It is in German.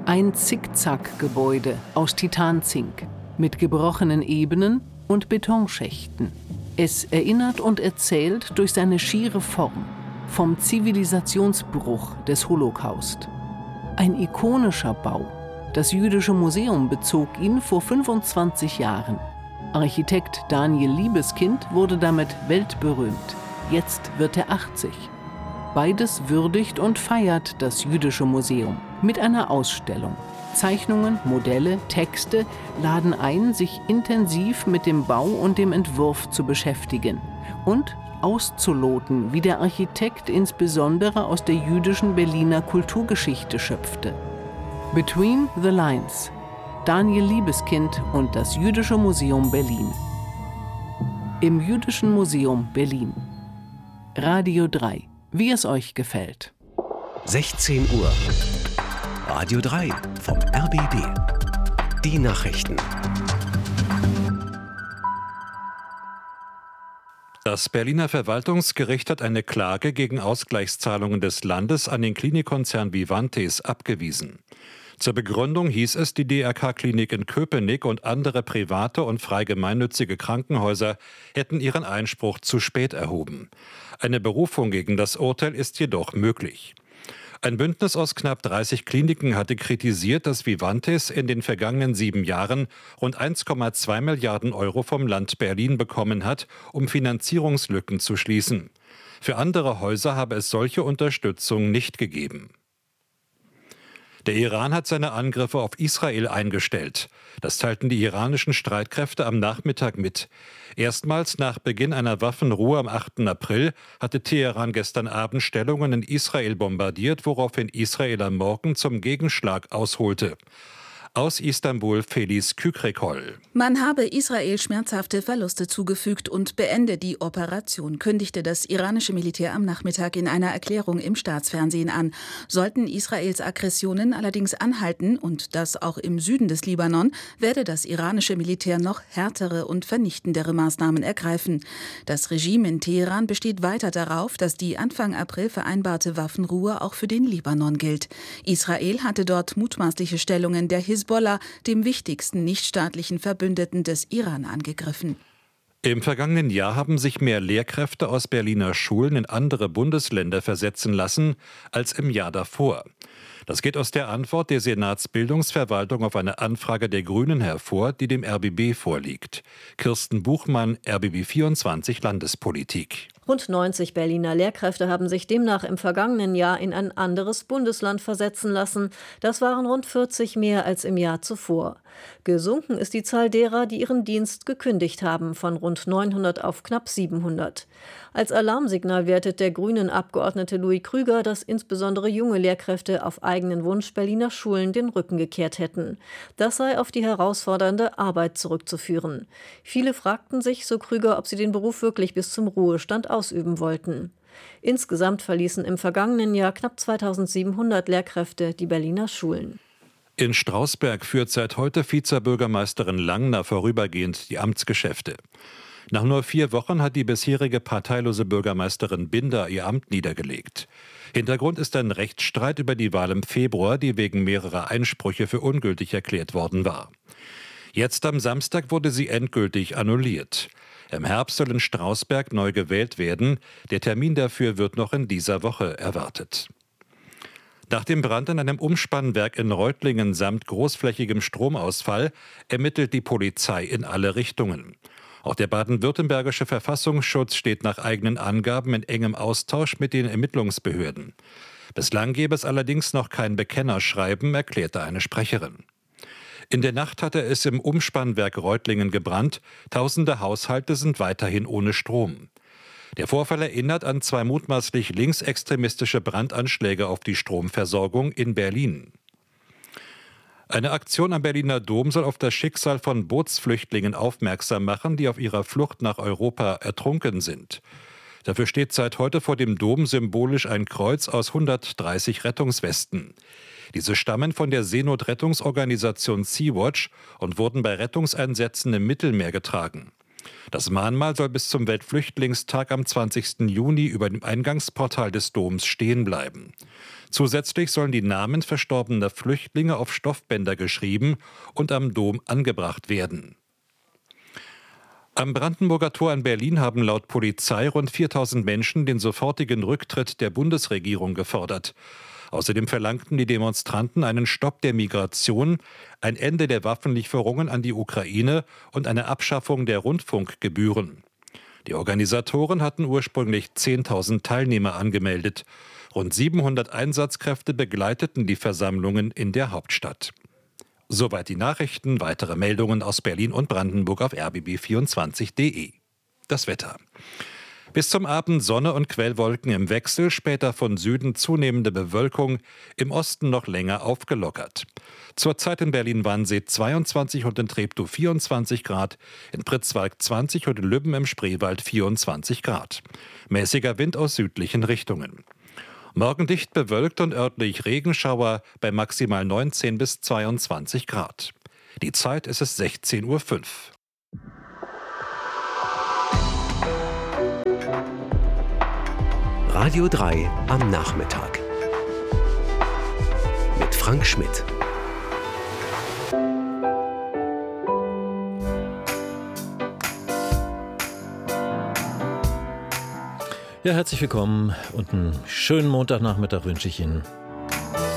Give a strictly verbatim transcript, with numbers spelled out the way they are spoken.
Ein Zickzackgebäude aus Titanzink mit gebrochenen Ebenen und Betonschächten. Es erinnert und erzählt durch seine schiere Form vom Zivilisationsbruch des Holocaust. Ein ikonischer Bau. Das Jüdische Museum bezog ihn vor fünfundzwanzig Jahren. Architekt Daniel Liebeskind wurde damit weltberühmt. Jetzt wird er achtzig. Beides würdigt und feiert das Jüdische Museum mit einer Ausstellung. Zeichnungen, Modelle, Texte laden ein, sich intensiv mit dem Bau und dem Entwurf zu beschäftigen und auszuloten, wie der Architekt insbesondere aus der jüdischen Berliner Kulturgeschichte schöpfte. Between the Lines. Daniel Liebeskind und das Jüdische Museum Berlin. Im Jüdischen Museum Berlin. Radio drei. Wie es euch gefällt. sechzehn Uhr. Radio drei vom R B B. Die Nachrichten. Das Berliner Verwaltungsgericht hat eine Klage gegen Ausgleichszahlungen des Landes an den Klinikkonzern Vivantes abgewiesen. Zur Begründung hieß es, die D R K-Klinik in Köpenick und andere private und frei gemeinnützige Krankenhäuser hätten ihren Einspruch zu spät erhoben. Eine Berufung gegen das Urteil ist jedoch möglich. Ein Bündnis aus knapp dreißig Kliniken hatte kritisiert, dass Vivantes in den vergangenen sieben Jahren rund eins Komma zwei Milliarden Euro vom Land Berlin bekommen hat, um Finanzierungslücken zu schließen. Für andere Häuser habe es solche Unterstützung nicht gegeben. Der Iran hat seine Angriffe auf Israel eingestellt. Das teilten die iranischen Streitkräfte am Nachmittag mit. Erstmals nach Beginn einer Waffenruhe am achten April hatte Teheran gestern Abend Stellungen in Israel bombardiert, woraufhin Israel am Morgen zum Gegenschlag ausholte. Aus Istanbul Felice Kükrekol. Man habe Israel schmerzhafte Verluste zugefügt und beende die Operation, kündigte das iranische Militär am Nachmittag in einer Erklärung im Staatsfernsehen an. Sollten Israels Aggressionen allerdings anhalten, und das auch im Süden des Libanon, werde das iranische Militär noch härtere und vernichtendere Maßnahmen ergreifen. Das Regime in Teheran besteht weiter darauf, dass die Anfang April vereinbarte Waffenruhe auch für den Libanon gilt. Israel hatte dort mutmaßliche Stellungen der Hisbollah, dem wichtigsten nichtstaatlichen Verbündeten des Iran, angegriffen. Im vergangenen Jahr haben sich mehr Lehrkräfte aus Berliner Schulen in andere Bundesländer versetzen lassen als im Jahr davor. Das geht aus der Antwort der Senatsbildungsverwaltung auf eine Anfrage der Grünen hervor, die dem R B B vorliegt. Kirsten Buchmann, R B B vierundzwanzig Landespolitik. Rund neunzig Berliner Lehrkräfte haben sich demnach im vergangenen Jahr in ein anderes Bundesland versetzen lassen. Das waren rund vierzig mehr als im Jahr zuvor. Gesunken ist die Zahl derer, die ihren Dienst gekündigt haben, von rund neunhundert auf knapp siebenhundert. Als Alarmsignal wertet der Grünen-Abgeordnete Louis Krüger, dass insbesondere junge Lehrkräfte auf eigenen Wunsch Berliner Schulen den Rücken gekehrt hätten. Das sei auf die herausfordernde Arbeit zurückzuführen. Viele fragten sich, so Krüger, ob sie den Beruf wirklich bis zum Ruhestand ausüben wollten. Insgesamt verließen im vergangenen Jahr knapp zweitausendsiebenhundert Lehrkräfte die Berliner Schulen. In Strausberg führt seit heute Vizebürgermeisterin Langner vorübergehend die Amtsgeschäfte. Nach nur vier Wochen hat die bisherige parteilose Bürgermeisterin Binder ihr Amt niedergelegt. Hintergrund ist ein Rechtsstreit über die Wahl im Februar, die wegen mehrerer Einsprüche für ungültig erklärt worden war. Jetzt am Samstag wurde sie endgültig annulliert. Im Herbst soll in Strausberg neu gewählt werden. Der Termin dafür wird noch in dieser Woche erwartet. Nach dem Brand in einem Umspannwerk in Reutlingen samt großflächigem Stromausfall ermittelt die Polizei in alle Richtungen. Auch der baden-württembergische Verfassungsschutz steht nach eigenen Angaben in engem Austausch mit den Ermittlungsbehörden. Bislang gäbe es allerdings noch kein Bekennerschreiben, erklärte eine Sprecherin. In der Nacht hatte es im Umspannwerk Reutlingen gebrannt. Tausende Haushalte sind weiterhin ohne Strom. Der Vorfall erinnert an zwei mutmaßlich linksextremistische Brandanschläge auf die Stromversorgung in Berlin. Eine Aktion am Berliner Dom soll auf das Schicksal von Bootsflüchtlingen aufmerksam machen, die auf ihrer Flucht nach Europa ertrunken sind. Dafür steht seit heute vor dem Dom symbolisch ein Kreuz aus hundertdreißig Rettungswesten. Diese stammen von der Seenotrettungsorganisation Sea-Watch und wurden bei Rettungseinsätzen im Mittelmeer getragen. Das Mahnmal soll bis zum Weltflüchtlingstag am zwanzigsten Juni über dem Eingangsportal des Doms stehen bleiben. Zusätzlich sollen die Namen verstorbener Flüchtlinge auf Stoffbänder geschrieben und am Dom angebracht werden. Am Brandenburger Tor in Berlin haben laut Polizei rund viertausend Menschen den sofortigen Rücktritt der Bundesregierung gefordert. Außerdem verlangten die Demonstranten einen Stopp der Migration, ein Ende der Waffenlieferungen an die Ukraine und eine Abschaffung der Rundfunkgebühren. Die Organisatoren hatten ursprünglich zehntausend Teilnehmer angemeldet. Rund siebenhundert Einsatzkräfte begleiteten die Versammlungen in der Hauptstadt. Soweit die Nachrichten. Weitere Meldungen aus Berlin und Brandenburg auf r b b vierundzwanzig punkt d e. Das Wetter. Bis zum Abend Sonne und Quellwolken im Wechsel, später von Süden zunehmende Bewölkung, im Osten noch länger aufgelockert. Zurzeit in Berlin-Wannsee zweiundzwanzig und in Treptow vierundzwanzig Grad, in Pritzwalk zwanzig und in Lübben im Spreewald vierundzwanzig Grad. Mäßiger Wind aus südlichen Richtungen. Morgen dicht bewölkt und örtlich Regenschauer bei maximal neunzehn bis zweiundzwanzig Grad. Die Zeit ist es sechzehn Uhr fünf. Radio drei am Nachmittag. Mit Frank Schmidt. Ja, herzlich willkommen und einen schönen Montagnachmittag wünsche ich Ihnen.